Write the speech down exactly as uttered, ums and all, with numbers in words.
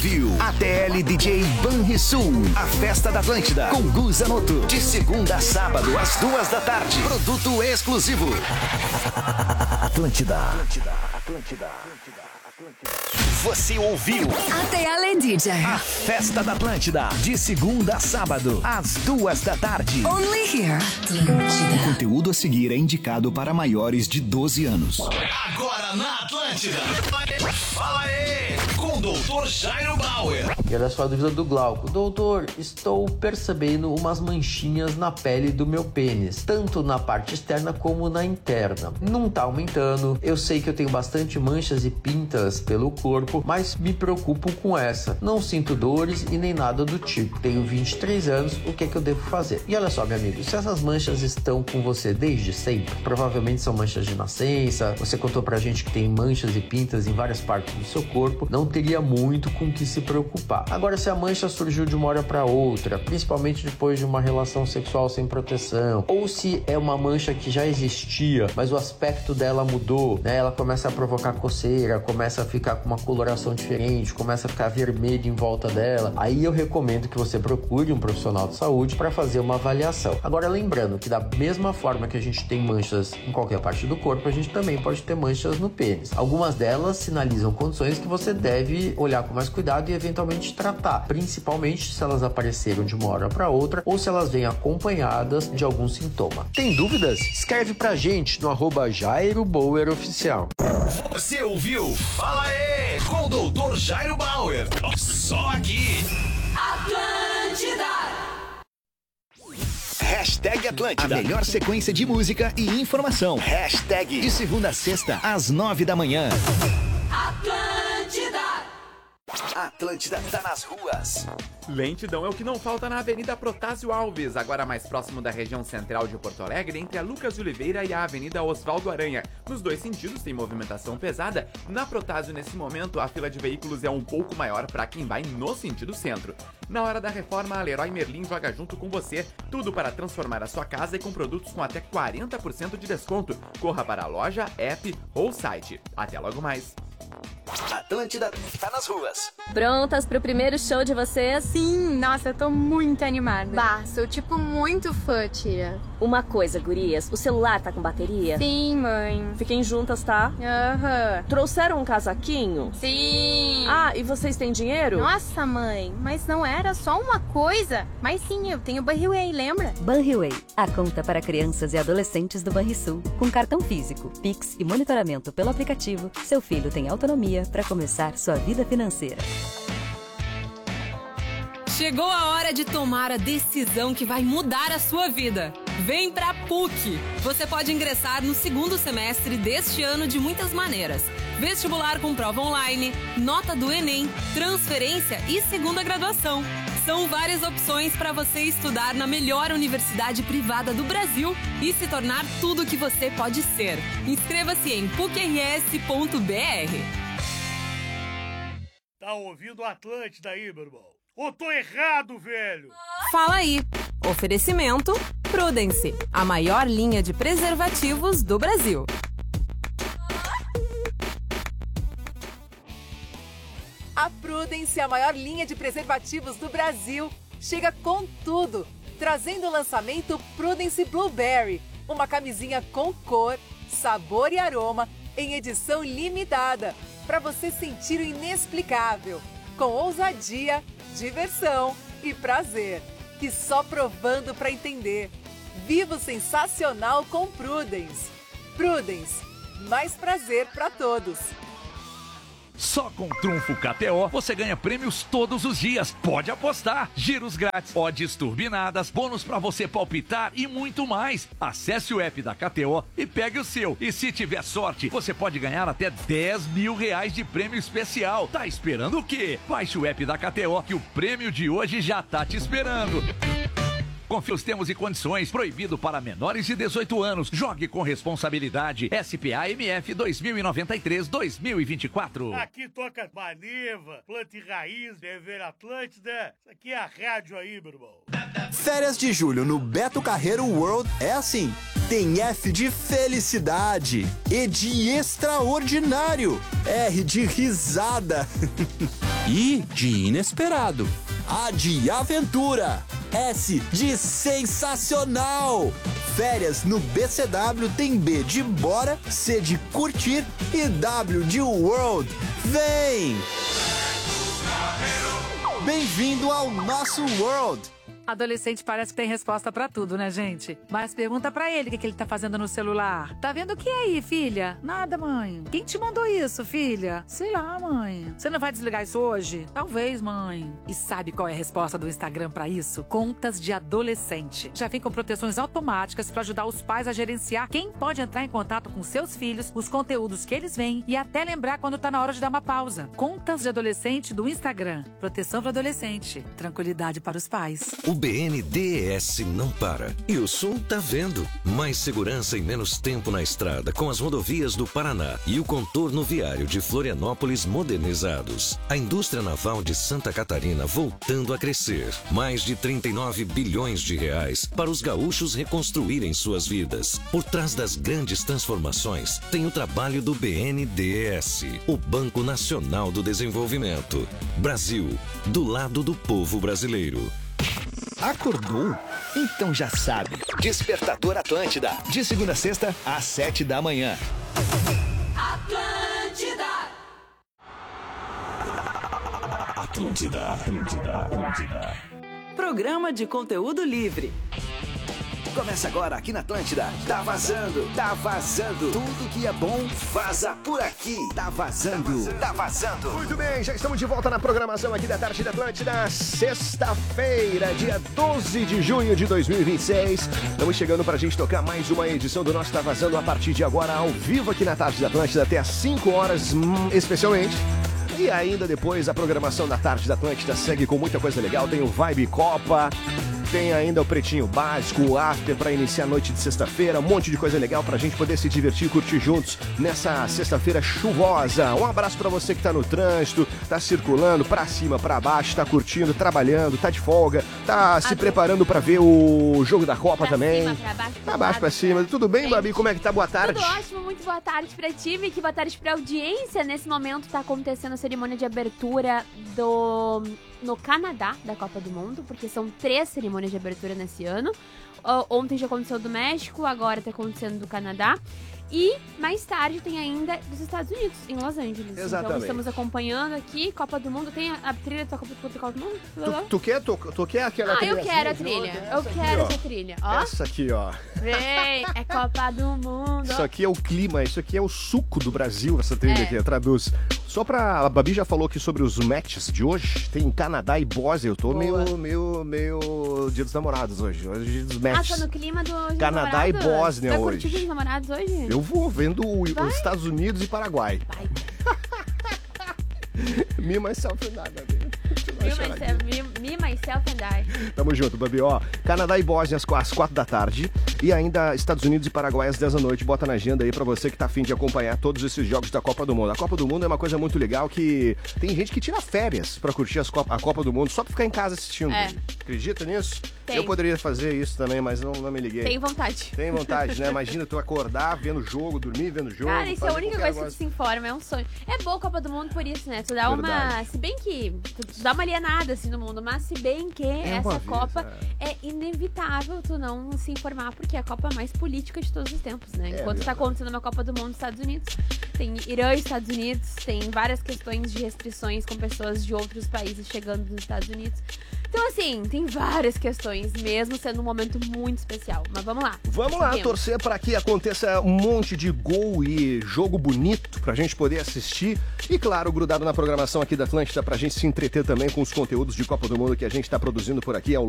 Viu? A T L D J Banrisul, a festa da Atlântida, com Gu Zanotto, de segunda a sábado, às duas da tarde. Produto exclusivo. Atlântida. Atlântida, Atlântida, Atlântida, Atlântida. Você ouviu? A T L D J. A festa da Atlântida, de segunda a sábado, às duas da tarde. Only here. Atlântida. O conteúdo a seguir é indicado para maiores de doze anos. Agora na Atlântida. Fala aí, com o doutor Jairo Bauer. E olha só a dúvida do Glauco. Doutor, estou percebendo umas manchinhas na pele do meu pênis, tanto na parte externa como na interna. Não tá aumentando. Eu sei que eu tenho bastante manchas e pintas pelo corpo, mas me preocupo com essa. Não sinto dores e nem nada do tipo. Tenho vinte e três anos, o que é que eu devo fazer? E olha só, meu amigo, se essas manchas estão com você desde sempre, provavelmente são manchas de nascença. Você contou pra gente que tem manchas e pintas em várias partes do seu corpo, não teria muito com o que se preocupar. Agora, se a mancha surgiu de uma hora para outra, principalmente depois de uma relação sexual sem proteção, ou se é uma mancha que já existia, mas o aspecto dela mudou, né? Ela começa a provocar coceira, começa a ficar com uma coloração diferente, começa a ficar vermelho em volta dela, aí eu recomendo que você procure um profissional de saúde para fazer uma avaliação. Agora, lembrando que da mesma forma que a gente tem manchas em qualquer parte do corpo, a gente também pode ter manchas no pênis. Algumas delas sinalizam condições que você deve olhar com mais cuidado e eventualmente tratar, principalmente se elas apareceram de uma hora para outra ou se elas vêm acompanhadas de algum sintoma. Tem dúvidas? Escreve pra gente no arroba Jairo Bauer Oficial. Você ouviu? Fala aí, com o doutor Jairo Bauer. Só aqui. Atlântida. Hashtag Atlântida. A melhor sequência de música e informação. Hashtag de segunda a sexta, às nove da manhã. Atlântida. Atlântida tá nas ruas. Lentidão é o que não falta na Avenida Protásio Alves, agora mais próximo da região central de Porto Alegre, entre a Lucas de Oliveira e a Avenida Osvaldo Aranha. Nos dois sentidos tem movimentação pesada. Na Protásio, nesse momento, a fila de veículos é um pouco maior para quem vai no sentido centro. Na hora da reforma, a Leroy Merlin joga junto com você. Tudo para transformar a sua casa e com produtos com até quarenta por cento de desconto. Corra para a loja, app ou site. Até logo mais. Atlântida tá nas ruas. Prontas pro primeiro show de vocês? Sim, nossa, eu tô muito animada. Bah, sou tipo muito fã, tia. Uma coisa, gurias, o celular tá com bateria? Sim, mãe. Fiquem juntas, tá? Aham. Uhum. Trouxeram um casaquinho? Sim. Ah, e vocês têm dinheiro? Nossa, mãe, mas não era só uma coisa? Mas sim, eu tenho Banriway, lembra? Banriway, a conta para crianças e adolescentes do Banrisul. Com cartão físico, Pix e monitoramento pelo aplicativo, seu filho tem autonomia para começar sua vida financeira. Chegou a hora de tomar a decisão que vai mudar a sua vida. Vem pra PUC! Você pode ingressar no segundo semestre deste ano de muitas maneiras. Vestibular com prova online, nota do Enem, transferência e segunda graduação. São várias opções para você estudar na melhor universidade privada do Brasil e se tornar tudo o que você pode ser. Inscreva-se em puc r s ponto b r. Tá ouvindo Atlântida aí, meu irmão? Ou tô errado, velho? Fala aí. Oferecimento Prudence, a maior linha de preservativos do Brasil. A Prudence, a maior linha de preservativos do Brasil, chega com tudo, trazendo o lançamento Prudence Blueberry, uma camisinha com cor, sabor e aroma em edição limitada, para você sentir o inexplicável, com ousadia, diversão e prazer, que só provando para entender. Viva o sensacional com Prudence. Prudence, mais prazer para todos. Só com Trunfo K T O você ganha prêmios todos os dias. Pode apostar. Giros grátis, odds turbinadas, bônus pra você palpitar e muito mais. Acesse o app da K T O e pegue o seu. E se tiver sorte, você pode ganhar até dez mil reais de prêmio especial. Tá esperando o quê? Baixe o app da K T O que o prêmio de hoje já tá te esperando. Confira os termos e condições. Proibido para menores de dezoito anos. Jogue com responsabilidade. S P A M F dois mil e noventa e três dois mil e vinte e quatro. Aqui toca Maneva, Planta e Raiz, Dever Atlântida. Isso aqui é a rádio aí, meu irmão. Férias de julho no Beto Carreiro World é assim. Tem F de felicidade, E de extraordinário, R de risada, I de inesperado, A de aventura, S de sensacional. Férias no B C W tem B de bora, C de curtir e W de world. Vem! Bem-vindo ao nosso world! Adolescente parece que tem resposta pra tudo, né, gente? Mas pergunta pra ele o que, que ele tá fazendo no celular. Tá vendo o que aí, filha? Nada, mãe. Quem te mandou isso, filha? Sei lá, mãe. Você não vai desligar isso hoje? Talvez, mãe. E sabe qual é a resposta do Instagram pra isso? Contas de adolescente. Já vem com proteções automáticas pra ajudar os pais a gerenciar quem pode entrar em contato com seus filhos, os conteúdos que eles veem e até lembrar quando tá na hora de dar uma pausa. Contas de adolescente do Instagram. Proteção pra adolescente. Tranquilidade para os pais. O B N D E S não para. E o Sul tá vendo. Mais segurança e menos tempo na estrada com as rodovias do Paraná e o contorno viário de Florianópolis modernizados. A indústria naval de Santa Catarina voltando a crescer. Mais de trinta e nove bilhões de reais para os gaúchos reconstruírem suas vidas. Por trás das grandes transformações tem o trabalho do B N D E S, o Banco Nacional do Desenvolvimento. Brasil, do lado do povo brasileiro. Acordou? Então já sabe. Despertador Atlântida. De segunda a sexta, às sete da manhã. Atlântida. Atlântida, Atlântida, Atlântida. Programa de conteúdo livre. Começa agora aqui na Atlântida. Tá vazando, tá vazando. Tudo que é bom, vaza por aqui. Tá vazando, tá vazando. Muito bem, já estamos de volta na programação aqui da Tarde da Atlântida. Sexta-feira, dia doze de junho de dois mil e vinte e seis. Estamos chegando pra gente tocar mais uma edição do nosso Tá Vazando a partir de agora, ao vivo aqui na Tarde da Atlântida, até às cinco horas, hum, especialmente. E ainda depois a programação da Tarde da Atlântida segue com muita coisa legal. Tem o Vibe Copa, tem ainda o Pretinho Básico, o After pra iniciar a noite de sexta-feira. Um monte de coisa legal pra gente poder se divertir e curtir juntos nessa sexta-feira chuvosa. Um abraço pra você que tá no trânsito, tá circulando pra cima, pra baixo, tá curtindo, trabalhando, tá de folga, tá se preparando pra ver o jogo da Copa pra também. Cima, pra baixo, pra baixo, pra cima. Tudo bem, Babi? Como é que tá? Boa tarde. Tudo ótimo, muito boa tarde pra ti, Vicky. Boa tarde pra audiência. Nesse momento tá acontecendo a cerimônia de abertura do... no Canadá, da Copa do Mundo, porque são três cerimônias de abertura nesse ano. Uh, ontem já aconteceu do México, agora tá acontecendo do Canadá. E mais tarde tem ainda dos Estados Unidos, em Los Angeles. Exatamente. Então estamos acompanhando aqui, Copa do Mundo. Tem a, a trilha da Copa, da Copa do Mundo? Tu, tu, quer, tu, tu quer aquela Ah, trilha? eu quero a trilha. Eu quero essa trilha. Ó. Essa aqui, ó. Vem, é Copa do Mundo. Isso aqui é o clima, isso aqui é o suco do Brasil, essa trilha É. aqui, traduz. Só pra... A Babi já falou aqui sobre os matches de hoje. Tem Canadá e Bósnia. Eu tô meio, meio, meio Dia dos Namorados hoje. Hoje é dia dos Ah, matches. tá no clima do Canadá e Bósnia Vai hoje. curtir os namorados hoje? Eu vou vendo o- Vai? os Estados Unidos e Paraguai. Me, myself and I, Babi. Me, myself, me, me, myself and I. Tamo junto, Babi. Ó, Canadá e Bósnia às às quatro da tarde. E ainda Estados Unidos e Paraguai às dez da noite. Bota na agenda aí pra você que tá afim de acompanhar todos esses jogos da Copa do Mundo. A Copa do Mundo é uma coisa muito legal que tem gente que tira férias pra curtir as Copa, a Copa do Mundo só pra ficar em casa assistindo. É. Acredita nisso? Tem. Eu poderia fazer isso também, mas não, não me liguei. Tem vontade. Tem vontade, né? Imagina tu acordar vendo jogo, dormir vendo jogo. Cara, isso é a fazer única qualquer coisa que tu se informa, é um sonho. É boa a Copa do Mundo por isso, né? Tu dá uma... Verdade. Se bem que tu, tu dá uma alienada assim no mundo, mas se bem que É uma essa vez, Copa é. inevitável tu não se informar, porque é a Copa mais política de todos os tempos, né? É Enquanto tá verdade. acontecendo uma Copa do Mundo nos Estados Unidos, tem Irã e Estados Unidos, tem várias questões de restrições com pessoas de outros países chegando nos Estados Unidos. Então, assim, tem várias questões, mesmo sendo um momento muito especial. Mas vamos lá. Vamos lá, Seguimos. torcer para que aconteça um monte de gol e jogo bonito pra gente poder assistir. E claro, grudado na programação aqui da Atlântida pra gente se entreter também com os conteúdos de Copa do Mundo que a gente tá produzindo por aqui ao